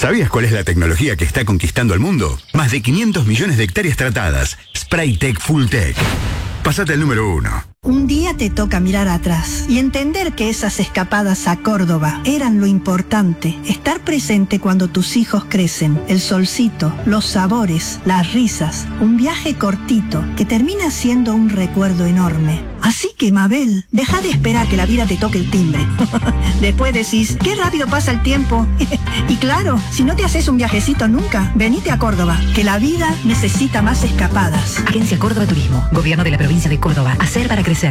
¿Sabías cuál es la tecnología que está conquistando el mundo? Más de 500 millones de hectáreas tratadas. Spraytec Fulltech. Pásate al número 1. Un día te toca mirar atrás y entender que esas escapadas a Córdoba eran lo importante. Estar presente cuando tus hijos crecen. El solcito, los sabores, las risas. Un viaje cortito que termina siendo un recuerdo enorme. Así que, Mabel, deja de esperar que la vida te toque el timbre. Después decís, qué rápido pasa el tiempo. Y claro, si no te haces un viajecito nunca, venite a Córdoba, que la vida necesita más escapadas. Agencia Córdoba Turismo, Gobierno de la Provincia de Córdoba. Hacer para crecer.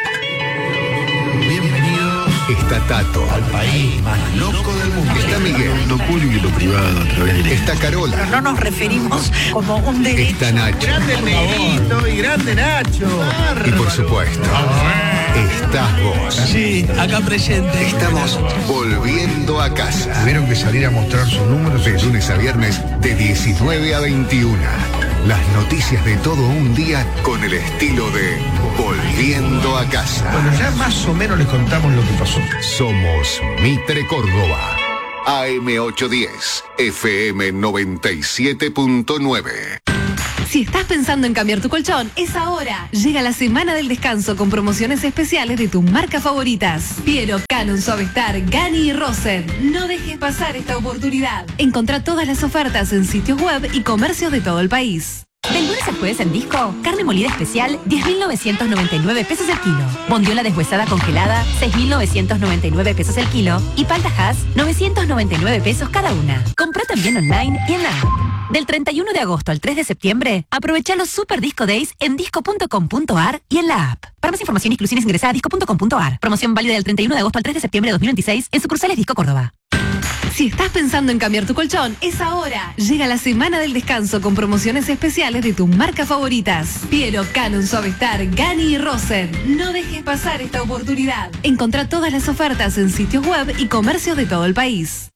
Bienvenido. Está Tato, al país más loco del mundo. Está Miguel, lo público y lo privado a través de... Está Carola. Pero no nos referimos como un derecho. Está Nacho. Grande Negrito y grande Nacho. Y por supuesto, estás vos. Sí, acá presente. Estamos volviendo a casa. Tuvieron que salir a mostrar sus números De lunes a viernes, de 19 a 21. Las noticias de todo un día con el estilo de Volviendo a casa. Bueno, ya más o menos les contamos lo que pasó. Somos Mitre Córdoba. AM810, FM 97.9. Si estás pensando en cambiar tu colchón, es ahora. Llega la semana del descanso con promociones especiales de tus marcas favoritas. Piero, Canon, Suavestar, Gani y Rosen. No dejes pasar esta oportunidad. Encontrá todas las ofertas en sitios web y comercios de todo el país. Del lunes al jueves en Disco, carne molida especial, 10.999 pesos el kilo. Bondiola deshuesada congelada, 6.999 pesos el kilo. Y palta Hass, 999 pesos cada una. Comprá también online y en la app. Del 31 de agosto al 3 de septiembre, aprovecha los Super Disco Days en disco.com.ar y en la app. Para más información y exclusiones ingresa a disco.com.ar. Promoción válida del 31 de agosto al 3 de septiembre de 2026 en sucursales Disco Córdoba. Si estás pensando en cambiar tu colchón, es ahora. Llega la semana del descanso con promociones especiales de tus marcas favoritas. Piero, Canon, Suavestar, Gani y Rosen. No dejes pasar esta oportunidad. Encontrá todas las ofertas en sitios web y comercios de todo el país.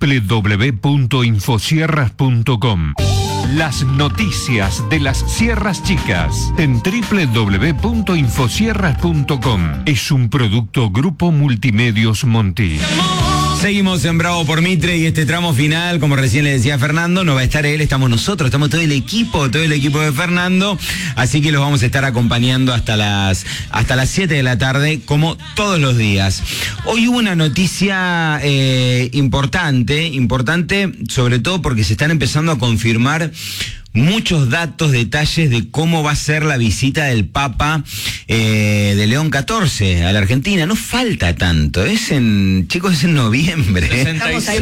www.infosierras.com. Las noticias de las Sierras Chicas en www.infosierras.com. Es un producto Grupo Multimedios Monti. Seguimos en Bravo por Mitre y este tramo final, como recién le decía Fernando, no va a estar él, estamos nosotros, estamos todo el equipo de Fernando, así que los vamos a estar acompañando hasta las 7 de la tarde, como todos los días. Hoy hubo una noticia importante, sobre todo porque se están empezando a confirmar muchos datos, detalles de cómo va a ser la visita del Papa de León XIV a la Argentina. No falta tanto, chicos, es en noviembre. 66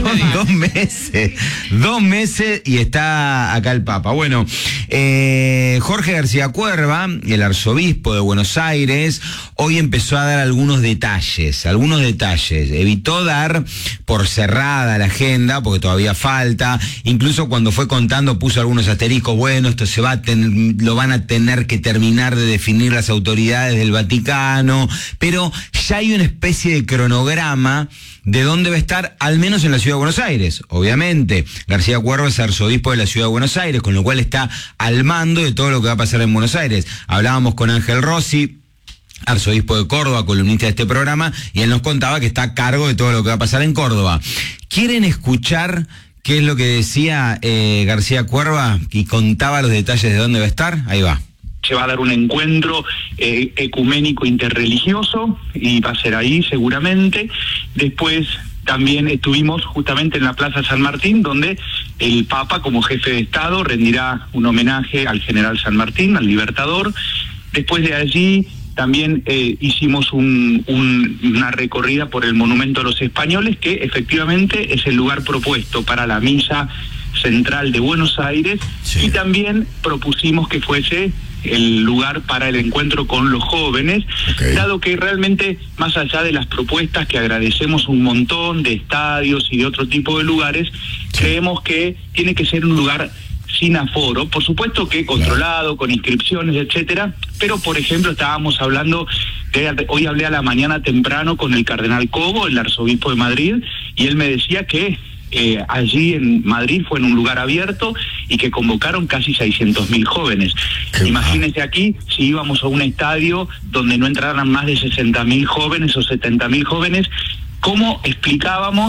2 meses y está acá el Papa. Bueno, Jorge García Cuerva, el arzobispo de Buenos Aires, hoy empezó a dar algunos detalles. Evitó dar por cerrada la agenda, porque todavía falta. Incluso cuando fue contando puso algunos asteriscos. Bueno, esto lo van a tener que terminar de definir las autoridades del Vaticano, pero ya hay una especie de cronograma de dónde va a estar, al menos en la Ciudad de Buenos Aires. Obviamente, García Cuerva es arzobispo de la Ciudad de Buenos Aires, con lo cual está al mando de todo lo que va a pasar en Buenos Aires. Hablábamos con Ángel Rossi, arzobispo de Córdoba, columnista de este programa, y él nos contaba que está a cargo de todo lo que va a pasar en Córdoba. ¿Quieren escuchar qué es lo que decía García Cuerva y contaba los detalles de dónde va a estar? Ahí va. Se va a dar un encuentro ecuménico interreligioso y va a ser ahí seguramente. Después también estuvimos justamente en la Plaza San Martín, donde el Papa, como jefe de Estado, rendirá un homenaje al general San Martín, al Libertador. Después de allí también hicimos una recorrida por el Monumento a los Españoles, que efectivamente es el lugar propuesto para la misa central de Buenos Aires, sí. Y también propusimos que fuese el lugar para el encuentro con los jóvenes, dado que realmente, más allá de las propuestas que agradecemos un montón de estadios y de otro tipo de lugares, creemos que tiene que ser un lugar sin aforo, por supuesto que controlado, con inscripciones, etcétera, pero por ejemplo estábamos hablando, hoy hablé a la mañana temprano con el cardenal Cobo, el arzobispo de Madrid, y él me decía que allí en Madrid fue en un lugar abierto y que convocaron casi 600.000 jóvenes. Imagínense aquí, si íbamos a un estadio donde no entraran más de 60.000 jóvenes o 70.000 jóvenes, ¿cómo explicábamos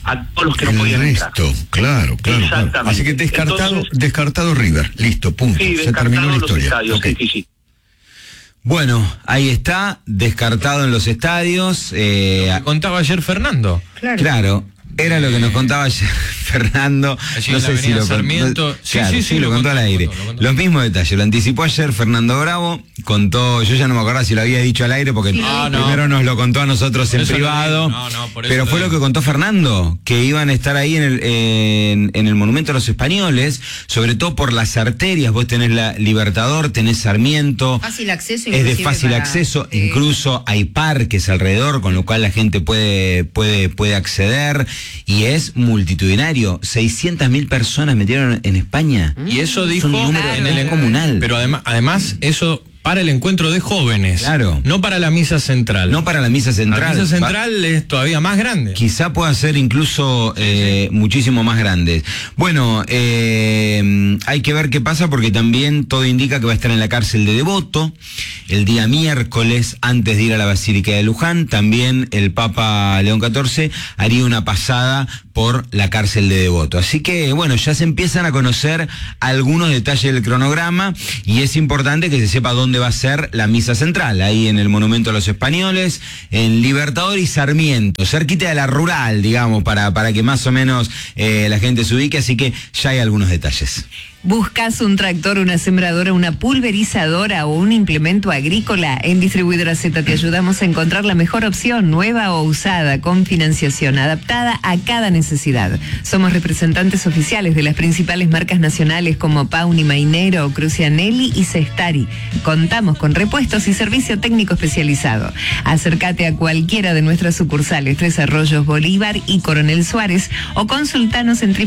a todos los que no podían entrar. Claro. Exactamente. Así que Entonces, descartado River. Listo, punto. Sí, Se terminó la descartados los historia. estadios, Okay. sí. Bueno, ahí está, descartado en los estadios. Contaba ayer Fernando. Claro, era lo que nos contaba ayer Fernando. Allí No en la sé si avenida lo Sarmiento. contó. Claro, sí, lo contó al aire. Los mismos detalles, lo anticipó ayer Fernando Bravo, contó, yo ya no me acuerdo si lo había dicho al aire porque primero nos lo contó a nosotros en privado. Pero fue lo que contó Fernando, que iban a estar ahí en el Monumento a los Españoles, sobre todo por las arterias. Vos tenés la Libertador, tenés Sarmiento. Fácil acceso. Es de fácil acceso, incluso hay parques alrededor, con lo cual la gente puede acceder, y es multitudinario. 600.000 personas metieron en España. Y eso dijo un número en el comunal. Pero además eso para el encuentro de jóvenes. Claro. No para la misa central. No para la misa central. La misa central es todavía más grande. Quizá pueda ser incluso muchísimo más grande. Bueno, hay que ver qué pasa, porque también todo indica que va a estar en la cárcel de Devoto el día miércoles, antes de ir a la Basílica de Luján. También el Papa León XIV haría una pasada por la cárcel de Devoto. Así que, bueno, ya se empiezan a conocer algunos detalles del cronograma, y es importante que se sepa dónde va a ser la misa central, ahí en el Monumento a los Españoles, en Libertador y Sarmiento, cerquita de la rural, digamos, para que más o menos la gente se ubique, así que ya hay algunos detalles. ¿Buscas un tractor, una sembradora, una pulverizadora o un implemento agrícola? En Distribuidora Z te ayudamos a encontrar la mejor opción, nueva o usada, con financiación adaptada a cada necesidad. Somos representantes oficiales de las principales marcas nacionales como Pauni, Mainero, Crucianelli y Cestari. Contamos con repuestos y servicio técnico especializado. Acércate a cualquiera de nuestras sucursales, Tres Arroyos, Bolívar y Coronel Suárez, o consultanos en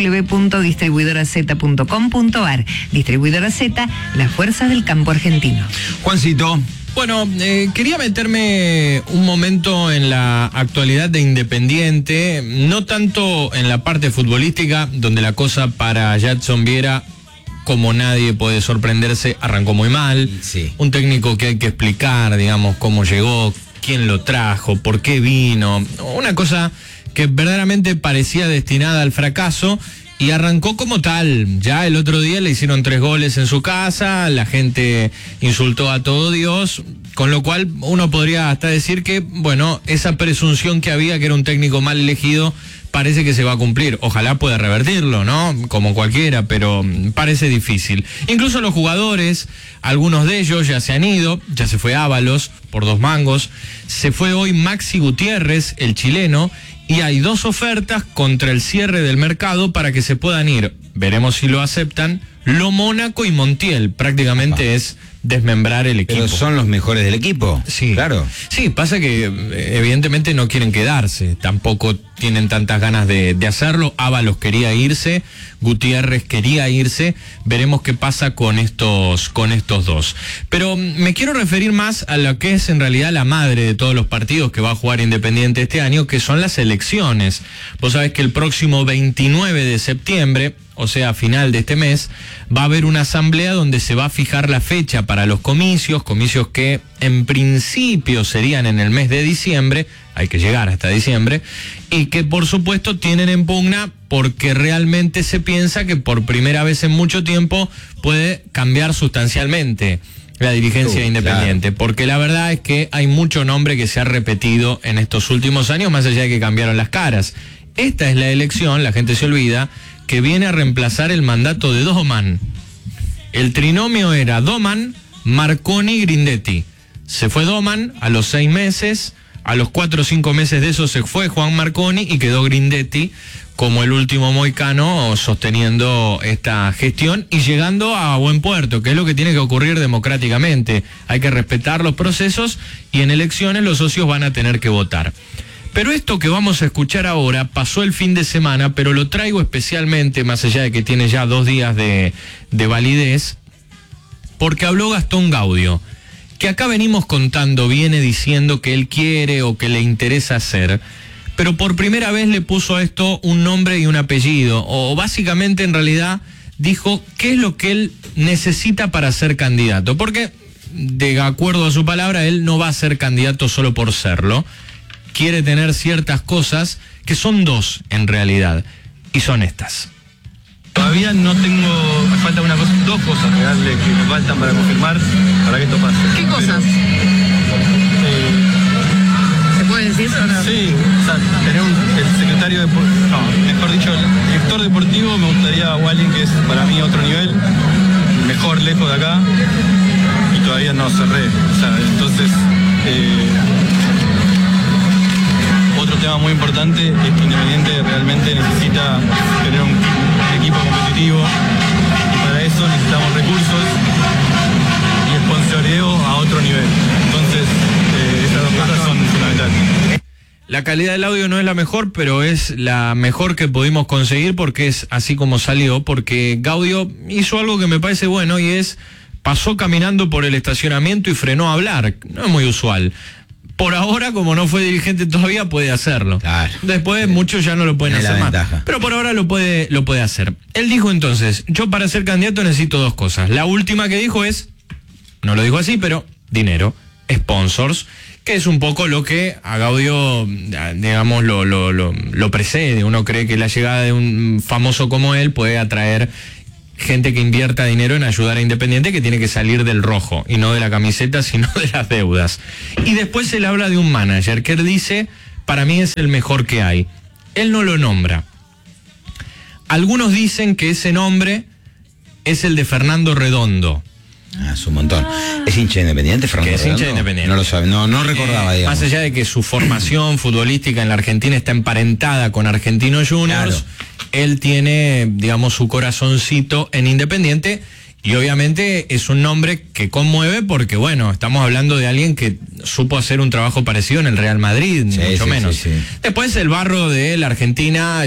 www.distribuidoraz.com.ar. Distribuidora Z, la fuerza del campo argentino. Juancito. Bueno, quería meterme un momento en la actualidad de Independiente, no tanto en la parte futbolística, donde la cosa para Jadson Viera, como nadie puede sorprenderse, arrancó muy mal. Sí. Un técnico que hay que explicar, digamos, cómo llegó, quién lo trajo, por qué vino. Una cosa que verdaderamente parecía destinada al fracaso. Y arrancó como tal. Ya el otro día le hicieron 3 goles en su casa, la gente insultó a todo Dios, con lo cual uno podría hasta decir que, bueno, esa presunción que había, que era un técnico mal elegido, parece que se va a cumplir. Ojalá pueda revertirlo, ¿no? Como cualquiera, pero parece difícil. Incluso los jugadores, algunos de ellos ya se han ido, ya se fue Ábalos por 2 mangos, se fue hoy Maxi Gutiérrez, el chileno, y hay 2 ofertas contra el cierre del mercado para que se puedan ir. Veremos si lo aceptan. Lo Mónaco y Montiel. Prácticamente es desmembrar el equipo. Pero son los mejores del equipo. Sí, claro. Sí, pasa que evidentemente no quieren quedarse. Tampoco tienen tantas ganas de hacerlo. Ábalos quería irse, Gutiérrez quería irse. Veremos qué pasa con estos 2. Pero me quiero referir más a lo que es en realidad la madre de todos los partidos que va a jugar Independiente este año, que son las elecciones. Vos sabés que el próximo 29 de septiembre, o sea, a final de este mes, va a haber una asamblea donde se va a fijar la fecha para los comicios que en principio serían en el mes de diciembre, hay que llegar hasta diciembre, y que por supuesto tienen en pugna porque realmente se piensa que por primera vez en mucho tiempo puede cambiar sustancialmente la dirigencia Independiente, claro. Porque la verdad es que hay mucho nombre que se ha repetido en estos últimos años, más allá de que cambiaron las caras. Esta es la elección, la gente se olvida, que viene a reemplazar el mandato de Doman. El trinomio era Doman, Marconi, Grindetti. Se fue Doman a los 6 meses, a los 4 o 5 meses de eso se fue Juan Marconi y quedó Grindetti como el último moicano sosteniendo esta gestión y llegando a buen puerto, que es lo que tiene que ocurrir democráticamente. Hay que respetar los procesos y en elecciones los socios van a tener que votar. Pero esto que vamos a escuchar ahora pasó el fin de semana, pero lo traigo especialmente, más allá de que tiene ya 2 días de validez, porque habló Gastón Gaudio, que acá venimos contando, viene diciendo que él quiere o que le interesa hacer, pero por primera vez le puso a esto un nombre y un apellido, o básicamente en realidad dijo qué es lo que él necesita para ser candidato, porque de acuerdo a su palabra, él no va a ser candidato solo por serlo. Quiere tener ciertas cosas que son dos en realidad, y son estas. Todavía no tengo, me falta dos cosas reales que me faltan para confirmar para que esto pase. ¿Qué cosas? ¿Se puede decir? Sí, o sea, tener el secretario mejor dicho, el director deportivo me gustaría, o alguien que es para mí otro nivel, mejor lejos de acá, y todavía no cerré. O sea, entonces, otro tema muy importante es que Independiente realmente necesita tener un equipo competitivo, y para eso necesitamos recursos y sponsoreo a otro nivel. Entonces, esas dos cosas son fundamentales. La calidad del audio no es la mejor, pero es la mejor que pudimos conseguir porque es así como salió, porque Gaudio hizo algo que me parece bueno y es, pasó caminando por el estacionamiento y frenó a hablar. No es muy usual. Por ahora, como no fue dirigente todavía, puede hacerlo. Claro. Después muchos ya no lo pueden hacer más. Pero por ahora lo puede hacer. Él dijo entonces, yo para ser candidato necesito dos cosas. La última que dijo es, no lo dijo así, pero dinero, sponsors, que es un poco lo que a Gaudio, digamos, lo precede. Uno cree que la llegada de un famoso como él puede atraer gente que invierta dinero en ayudar a Independiente, que tiene que salir del rojo, y no de la camiseta, sino de las deudas. Y después él habla de un manager, que él dice, para mí es el mejor que hay. Él no lo nombra. Algunos dicen que ese nombre es el de Fernando Redondo. Es un montón. ¿Es hincha de Independiente, Fernando Que es Redondo? hincha de Independiente. No lo sabe, no recordaba, digamos. Más allá de que su formación futbolística en la Argentina está emparentada con Argentinos Juniors, claro, él tiene, digamos, su corazoncito en Independiente, y obviamente es un nombre que conmueve porque, bueno, estamos hablando de alguien que supo hacer un trabajo parecido en el Real Madrid, mucho menos. Después el barro de la Argentina